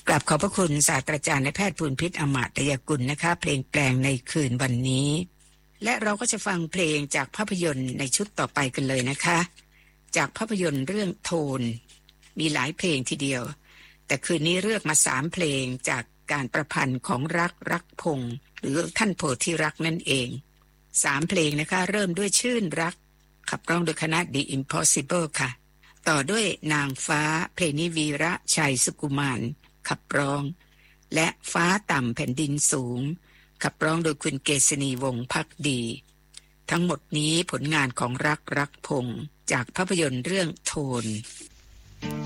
กราบขอบพระคุณศาสตราจารย์นายแพทย์ภูลพิษอมาตยกุลนะคะเพลงแปลงในคืนวันนี้และเราก็จะฟังเพลงจากภาพยนตร์ในชุดต่อไปกันเลยนะคะจากภาพยนตร์เรื่องโทนมีหลายเพลงทีเดียวแต่คืนนี้เลือกมา3เพลงจากการประพันธ์ของรักพงษ์หรือท่านโพธิรักนั่นเอง3เพลงนะคะเริ่มด้วยชื่นรักขับร้องโดยคณะ The Impossible ค่ะต่อด้วยนางฟ้าเพลงนี้วีระชัยสุกุมารขับร้องและฟ้าต่ำแผ่นดินสูงขับร้องโดยคุณเกษณีวงศ์ภักดีทั้งหมดนี้ผลงานของรักพงษ์จากภาพยนตร์เรื่องโทน